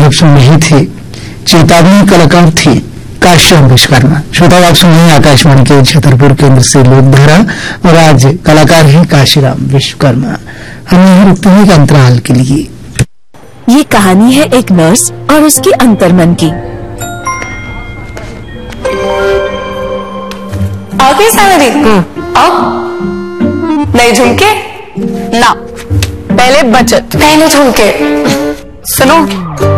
आप सुन रही थी चेतावनी, कलाकार थी काशीराम विश्वकर्मा। श्रोता आप सुन रहे हैं आकाशवाणी के छतरपुर केंद्र से लोकधारा और आज कलाकार हैं काशीराम विश्वकर्मा। हम यहाँ रुकते हैं एक अंतराल के लिए। ये कहानी है एक नर्स और उसके अंतर्मन की। आगे सावरी अब नए झुमके ना, पहले बचत, पहले झुमके। सुनो